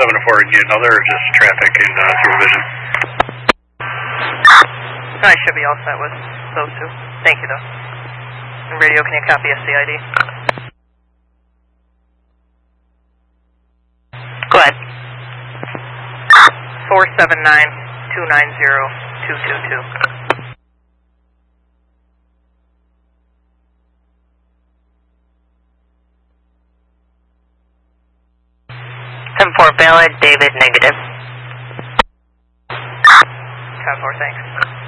7 to 4, you need another or just traffic and supervision? I should be all set with those two. Thank you, though. And radio, can you copy SCID? Go ahead. 479-290-222. 10-4 valid, David negative. 10-4, thanks.